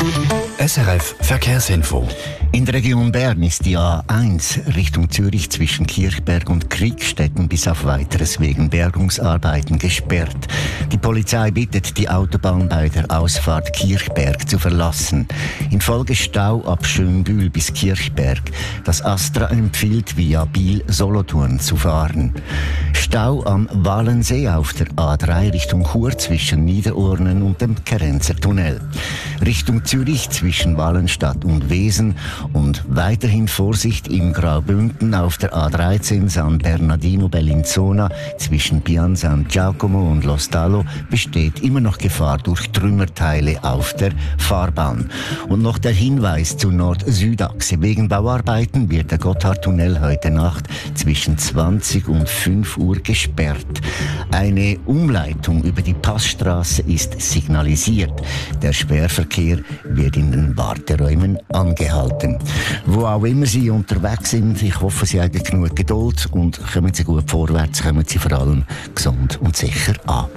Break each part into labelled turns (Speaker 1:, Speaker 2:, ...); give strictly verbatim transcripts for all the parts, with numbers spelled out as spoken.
Speaker 1: S R F Verkehrsinfo.
Speaker 2: In der Region Bern ist die A eins Richtung Zürich zwischen Kirchberg und Kriegstetten bis auf Weiteres wegen Bergungsarbeiten gesperrt. Die Polizei bittet die Autobahn bei der Ausfahrt Kirchberg zu verlassen. Infolge Stau ab Schönbühl bis Kirchberg. Das Astra empfiehlt via Biel-Solothurn zu fahren. Stau am Walensee auf der A drei Richtung Chur zwischen Niederurnen und dem Kerenzer Tunnel. Richtung Zürich zwischen Wallenstadt und Wesen und weiterhin Vorsicht im Graubünden auf der A dreizehn San Bernardino Bellinzona zwischen Pian San Giacomo und Lo Stallo besteht immer noch Gefahr durch Trümmerteile auf der Fahrbahn. Und noch der Hinweis zur Nord-Süd-Achse. Wegen Bauarbeiten wird der Gotthardtunnel heute Nacht zwischen zwanzig und fünf Uhr gesperrt. Eine Umleitung über die Passstraße ist signalisiert. Der Sperrverkehr wird in den Warteräumen angehalten. Wo auch immer Sie unterwegs sind, ich hoffe, Sie haben genug Geduld und kommen Sie gut vorwärts, kommen Sie vor allem gesund und sicher an.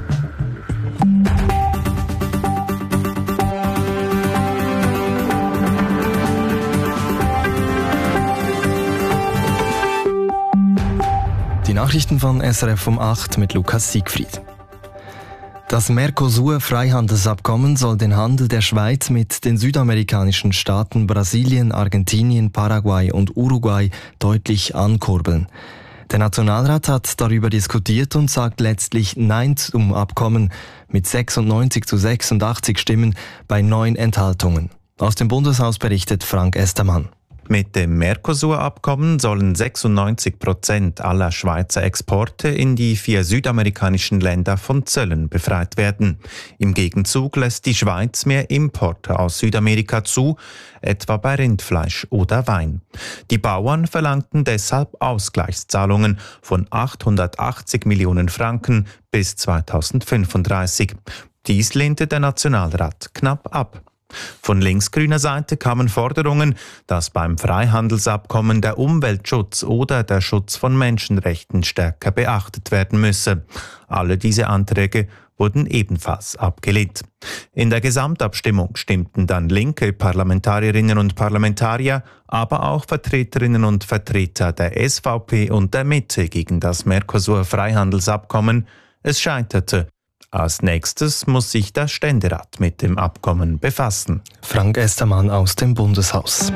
Speaker 3: Die Nachrichten von S R F um acht mit Lukas Siegfried. Das Mercosur-Freihandelsabkommen soll den Handel der Schweiz mit den südamerikanischen Staaten Brasilien, Argentinien, Paraguay und Uruguay deutlich ankurbeln. Der Nationalrat hat darüber diskutiert und sagt letztlich Nein zum Abkommen mit sechsundneunzig zu sechsundachtzig Stimmen bei neun Enthaltungen. Aus dem Bundeshaus berichtet Frank Estermann.
Speaker 4: Mit dem Mercosur-Abkommen sollen sechsundneunzig Prozent aller Schweizer Exporte in die vier südamerikanischen Länder von Zöllen befreit werden. Im Gegenzug lässt die Schweiz mehr Importe aus Südamerika zu, etwa bei Rindfleisch oder Wein. Die Bauern verlangten deshalb Ausgleichszahlungen von achthundertachtzig Millionen Franken bis zweitausendfünfunddreißig. Dies lehnte der Nationalrat knapp ab. Von linksgrüner Seite kamen Forderungen, dass beim Freihandelsabkommen der Umweltschutz oder der Schutz von Menschenrechten stärker beachtet werden müsse. Alle diese Anträge wurden ebenfalls abgelehnt. In der Gesamtabstimmung stimmten dann linke Parlamentarierinnen und Parlamentarier, aber auch Vertreterinnen und Vertreter der S V P und der Mitte gegen das Mercosur-Freihandelsabkommen. Es scheiterte. Als nächstes muss sich der Ständerat mit dem Abkommen befassen.
Speaker 3: Frank Estermann aus dem Bundeshaus.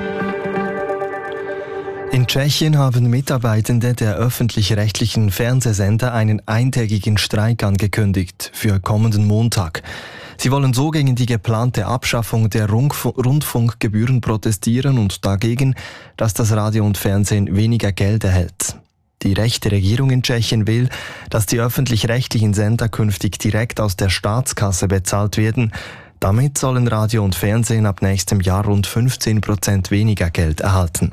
Speaker 3: In Tschechien haben Mitarbeitende der öffentlich-rechtlichen Fernsehsender einen eintägigen Streik angekündigt für kommenden Montag. Sie wollen so gegen die geplante Abschaffung der Rundf- Rundfunkgebühren protestieren und dagegen, dass das Radio und Fernsehen weniger Geld erhält. Die rechte Regierung in Tschechien will, dass die öffentlich-rechtlichen Sender künftig direkt aus der Staatskasse bezahlt werden. Damit sollen Radio und Fernsehen ab nächstem Jahr rund fünfzehn Prozent weniger Geld erhalten.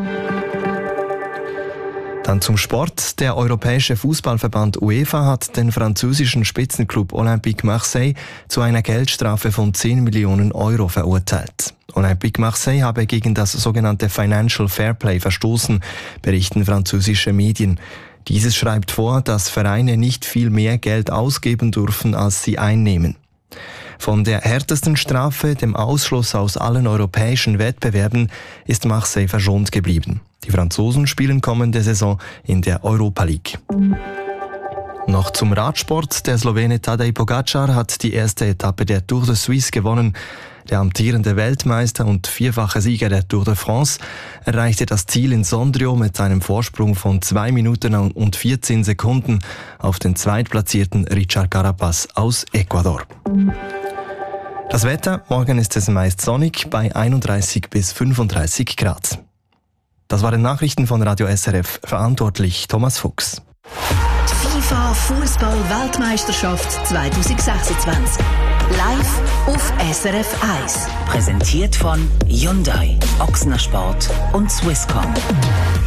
Speaker 3: Dann zum Sport. Der Europäische Fußballverband UEFA hat den französischen Spitzenklub Olympique Marseille zu einer Geldstrafe von zehn Millionen Euro verurteilt. Olympique Marseille habe gegen das sogenannte Financial Fairplay verstoßen, berichten französische Medien. Dieses schreibt vor, dass Vereine nicht viel mehr Geld ausgeben dürfen, als sie einnehmen. Von der härtesten Strafe, dem Ausschluss aus allen europäischen Wettbewerben, ist Marseille verschont geblieben. Die Franzosen spielen kommende Saison in der Europa League. Noch zum Radsport. Der Slowene Tadej Pogačar hat die erste Etappe der Tour de Suisse gewonnen. Der amtierende Weltmeister und vierfache Sieger der Tour de France erreichte das Ziel in Sondrio mit einem Vorsprung von zwei Minuten und vierzehn Sekunden auf den zweitplatzierten Richard Carapaz aus Ecuador. Das Wetter, morgen ist es meist sonnig bei einunddreißig bis fünfunddreißig Grad. Das waren Nachrichten von Radio S R F, verantwortlich Thomas Fuchs.
Speaker 5: FIFA Fußball-Weltmeisterschaft zwanzig sechsundzwanzig. Live auf S R F eins. Präsentiert von Hyundai, Ochsner Sport und Swisscom.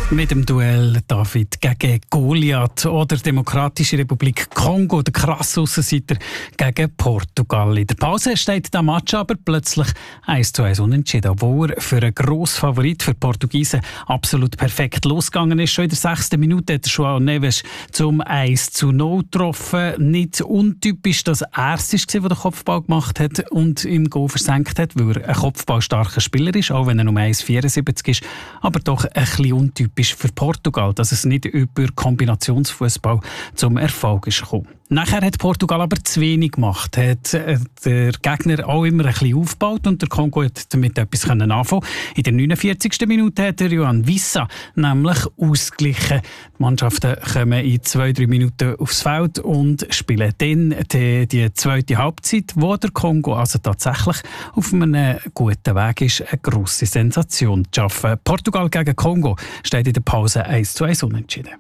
Speaker 6: Mit dem Duell David gegen Goliath oder Demokratische Republik Kongo, der krasse Aussenseiter gegen Portugal. In der Pause steht der Match aber plötzlich eins zu eins unentschieden, obwohl er für einen grossen Favorit für die Portugiesen absolut perfekt losgegangen ist. Schon in der sechsten Minute hat João Neves zum eins zu null getroffen. Nicht untypisch, dass er es war, der den Kopfball gemacht hat und im Goal versenkt hat, weil er ein kopfballstarker Spieler ist, auch wenn er nur eins Komma vierundsiebzig ist, aber doch ein bisschen untypisch für Portugal, dass es nicht über Kombinationsfußball zum Erfolg ist gekommen. Nachher hat Portugal aber zu wenig gemacht, hat der Gegner auch immer ein bisschen aufgebaut und der Kongo hat damit etwas anfangen. In der neunundvierzigsten Minute hat der Johan Wissa nämlich ausgeglichen. Die Mannschaften kommen in zwei, drei Minuten aufs Feld und spielen dann die, die zweite Halbzeit, wo der Kongo also tatsächlich auf einem guten Weg ist, eine grosse Sensation zu schaffen. Portugal gegen Kongo steht in der Pause eins zu eins unentschieden.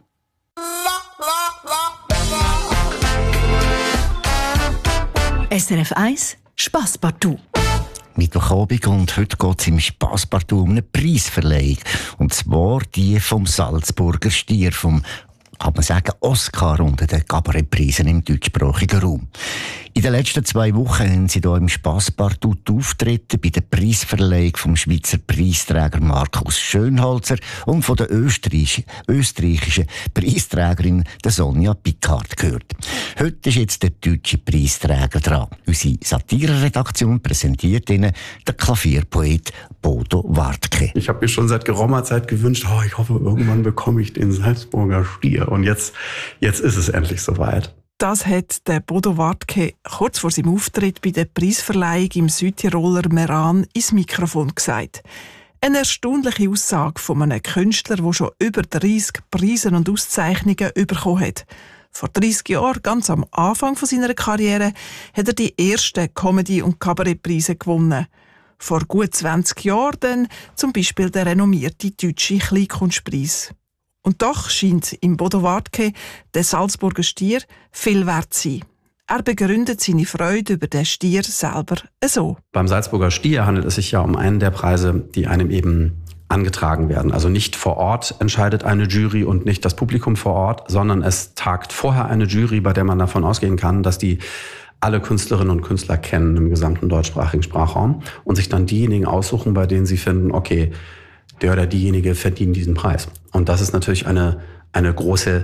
Speaker 5: S R F eins Spasspartout.
Speaker 2: Mittwochabend und heute geht es im Spasspartout um eine Preisverleihung. Und zwar die vom Salzburger Stier, vom, kann man sagen, Oscar unter den Kabarettpreisen im deutschsprachigen Raum. In den letzten zwei Wochen haben sie hier im Spasspartout auftreten bei der Preisverleihung vom Schweizer Preisträger Markus Schönholzer und von der österreichischen, österreichischen Preisträgerin der Sonja Pickard gehört. Heute ist jetzt der deutsche Preisträger dran. Unsere Satire-Redaktion präsentiert Ihnen den Klavierpoet Bodo Wartke.
Speaker 7: Ich habe mir schon seit geraumer Zeit gewünscht, oh, ich hoffe, irgendwann bekomme ich den Salzburger Stier. Und jetzt, jetzt ist es endlich soweit.
Speaker 8: Das hat der Bodo Wartke kurz vor seinem Auftritt bei der Preisverleihung im Südtiroler Meran ins Mikrofon gesagt. Eine erstaunliche Aussage von einem Künstler, der schon über dreissig Preise und Auszeichnungen bekommen hat. Vor dreissig Jahren, ganz am Anfang seiner Karriere, hat er die ersten Comedy- und Kabarettpreise gewonnen. Vor gut zwanzig Jahren dann zum Beispiel der renommierte deutsche Kleinkunstpreis. Und doch scheint im Bodo Wartke der Salzburger Stier viel wert zu sein. Er begründet seine Freude über den Stier selber so.
Speaker 7: Beim Salzburger Stier handelt es sich ja um einen der Preise, die einem eben angetragen werden. Also nicht vor Ort entscheidet eine Jury und nicht das Publikum vor Ort, sondern es tagt vorher eine Jury, bei der man davon ausgehen kann, dass die alle Künstlerinnen und Künstler kennen im gesamten deutschsprachigen Sprachraum und sich dann diejenigen aussuchen, bei denen sie finden, okay, der oder diejenige verdient diesen Preis. Und das ist natürlich eine, eine große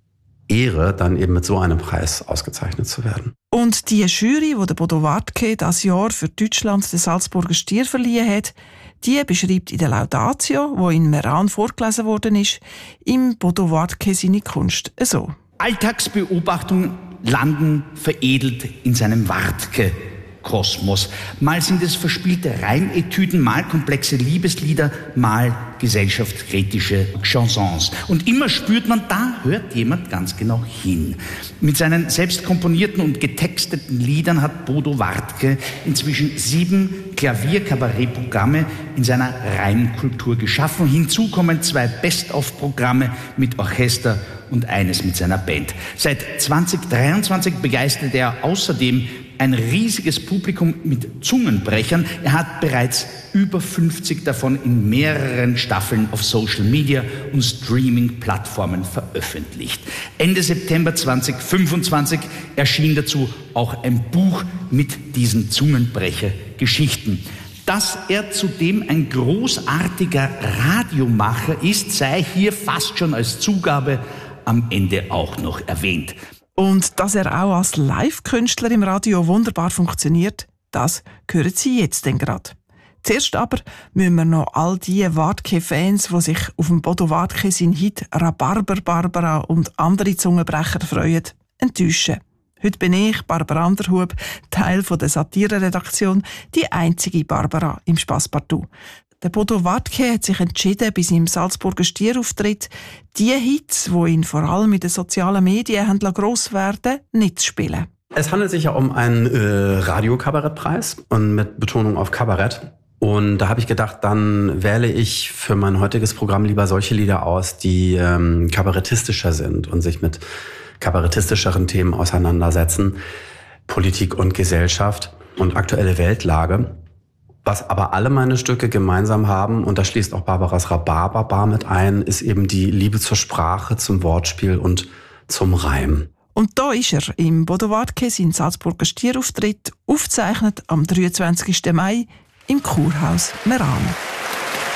Speaker 7: Ehre, dann eben mit so einem Preis ausgezeichnet zu werden.
Speaker 8: Und die Jury, die der Bodo Wartke das Jahr für Deutschland den Salzburger Stier verliehen hat, die beschreibt in der Laudatio, die in Meran vorgelesen worden ist, im Bodo Wartke seine Kunst so.
Speaker 9: Alltagsbeobachtungen landen veredelt in seinem Wartke. Kosmos. Mal sind es verspielte Reimetüden, mal komplexe Liebeslieder, mal gesellschaftskritische Chansons. Und immer spürt man, da hört jemand ganz genau hin. Mit seinen selbst komponierten und getexteten Liedern hat Bodo Wartke inzwischen sieben Klavier-Kabarett-Programme in seiner Reimkultur geschaffen. Hinzu kommen zwei Best-of-Programme mit Orchester und eines mit seiner Band. Seit zwanzig dreiundzwanzig begeistert er außerdem ein riesiges Publikum mit Zungenbrechern. Er hat bereits über fünfzig davon in mehreren Staffeln auf Social Media und Streaming-Plattformen veröffentlicht. Ende September zweitausendfünfundzwanzig erschien dazu auch ein Buch mit diesen Zungenbrecher-Geschichten. Dass er zudem ein großartiger Radiomacher ist, sei hier fast schon als Zugabe am Ende auch noch erwähnt.
Speaker 8: Und dass er auch als Live-Künstler im Radio wunderbar funktioniert, das hören Sie jetzt denn gerade. Zuerst aber müssen wir noch all die Wartke-Fans, die sich auf dem Bodo Wartke sein Hit «Rhabarber Barbara» und andere Zungenbrecher freuen, enttäuschen. Heute bin ich, Barbara Anderhub, Teil der Satire-Redaktion, die einzige Barbara im Spasspartout. Der Bodo Wartke hat sich entschieden, bei seinem Salzburger Stierauftritt die Hits, die ihn vor allem in den sozialen Medien haben gross werden, nicht zu spielen.
Speaker 7: Es handelt sich ja um einen äh, Radio-Kabarettpreis und mit Betonung auf Kabarett. Und da habe ich gedacht, dann wähle ich für mein heutiges Programm lieber solche Lieder aus, die ähm, kabarettistischer sind und sich mit kabarettistischeren Themen auseinandersetzen. Politik und Gesellschaft und aktuelle Weltlage. Was aber alle meine Stücke gemeinsam haben, und da schließt auch Barbaras Rhabarberbar mit ein, ist eben die Liebe zur Sprache, zum Wortspiel und zum Reim.
Speaker 8: Und da ist er, im Bodo Wartke, sein Salzburger Stierauftritt, aufgezeichnet am dreiundzwanzigsten Mai im Kurhaus Meran.